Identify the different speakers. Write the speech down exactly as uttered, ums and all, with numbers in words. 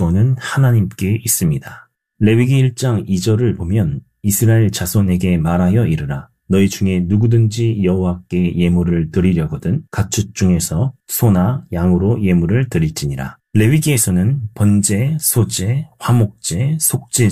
Speaker 1: 주권은 하나님께 있습니다. 레위기 일 장 이 절을 보면 이스라엘 자손에게 말하여 이르라. 너희 중에 누구든지 여호와께 예물을 드리려거든 가축 중에서 소나 양으로 예물을 드릴지니라. 레위기에서는 번제, 소제, 화목제, 속죄제,